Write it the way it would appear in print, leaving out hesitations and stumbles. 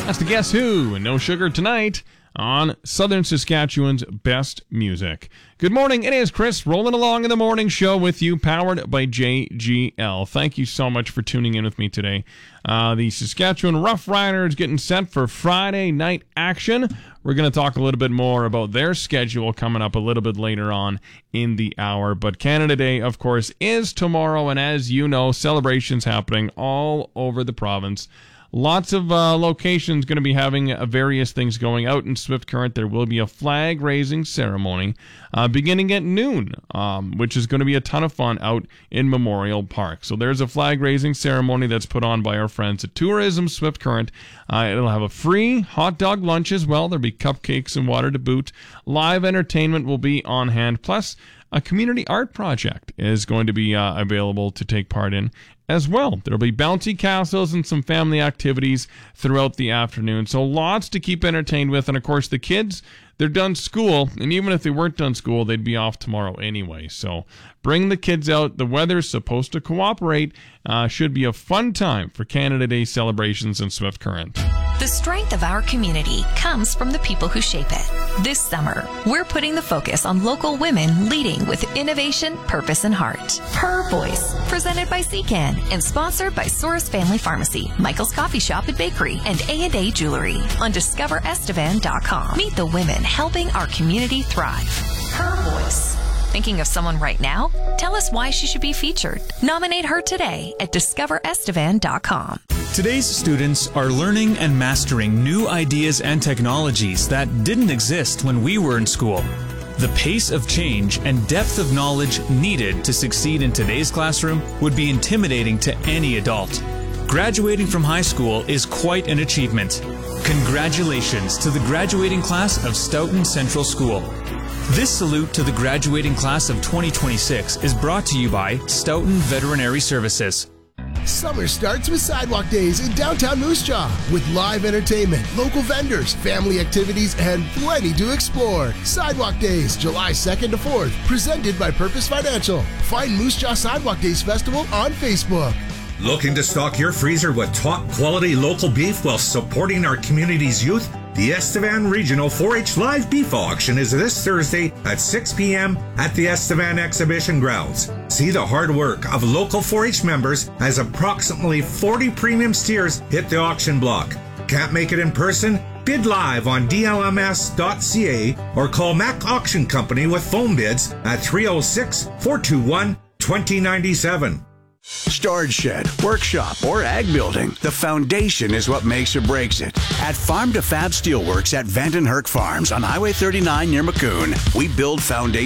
That's the Guess Who, and No Sugar tonight on Southern Saskatchewan's best music. Good morning, it is Chris rolling along in the morning show with you, powered by JGL. Thank you so much for tuning in with me today. The Saskatchewan Rough Riders getting set for Friday night action. We're going to talk a little bit more about their schedule coming up a little bit later on in the hour. But Canada Day, of course, is tomorrow, and as you know, celebrations happening all over the province. Lots of locations going to be having various things going out in Swift Current. There will be a flag-raising ceremony beginning at noon, which is going to be a ton of fun out in Memorial Park. So there's a flag-raising ceremony that's put on by our friends at Tourism Swift Current. It'll have a free hot dog lunch as well. There'll be cupcakes and water to boot. Live entertainment will be on hand. Plus, a community art project is going to be available to take part in as well. There'll be bouncy castles and some family activities throughout the afternoon. So lots to keep entertained with. And of course, the kids, they're done school. And even if they weren't done school, they'd be off tomorrow anyway. So bring the kids out. The weather's supposed to cooperate. Should be a fun time for Canada Day celebrations in Swift Current. The strength of our community comes from the people who shape it. This summer, we're putting the focus on local women leading with innovation, purpose, and heart. Her Voice, presented by CCAN and sponsored by Source Family Pharmacy, Michael's Coffee Shop and Bakery, and A&A Jewelry on discoverestevan.com. Meet the women helping our community thrive. Her Voice. Thinking of someone right now? Tell us why she should be featured. Nominate her today at discoverestevan.com. Today's students are learning and mastering new ideas and technologies that didn't exist when we were in school. The pace of change and depth of knowledge needed to succeed in today's classroom would be intimidating to any adult. Graduating from high school is quite an achievement. Congratulations to the graduating class of Stoughton Central School. This salute to the graduating class of 2026 is brought to you by Stoughton Veterinary Services. Summer starts with Sidewalk Days in downtown Moose Jaw with live entertainment, local vendors, family activities, and plenty to explore. Sidewalk Days, July 2nd to 4th, presented by Purpose Financial. Find Moose Jaw Sidewalk Days Festival on Facebook. Looking to stock your freezer with top quality local beef while supporting our community's youth? The Estevan Regional 4-H Live Beef Auction is this Thursday at 6 p.m. at the Estevan Exhibition Grounds. See the hard work of local 4-H members as approximately 40 premium steers hit the auction block. Can't make it in person? Bid live on dlms.ca or call Mac Auction Company with phone bids at 306-421-2097. Storage shed, workshop, or ag building, the foundation is what makes or breaks it. At Farm to Fab Steelworks at Vandenherk Farms on Highway 39 near Maccoon, we build foundations